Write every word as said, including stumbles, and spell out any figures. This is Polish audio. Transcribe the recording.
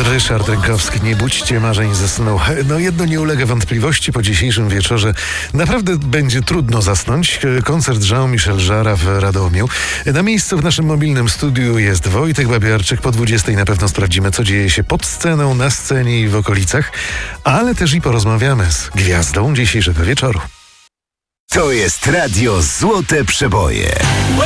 Ryszard Rynkowski, nie budźcie marzeń ze snu. No jedno nie ulega wątpliwości, po dzisiejszym wieczorze naprawdę będzie trudno zasnąć. Koncert Jean-Michel Jarra w Radomiu. Na miejscu w naszym mobilnym studiu jest Wojtek Babiarczyk. Po dwudziestej na pewno sprawdzimy, co dzieje się pod sceną, na scenie i w okolicach, ale też i porozmawiamy z gwiazdą dzisiejszego wieczoru. To jest Radio Złote Przeboje.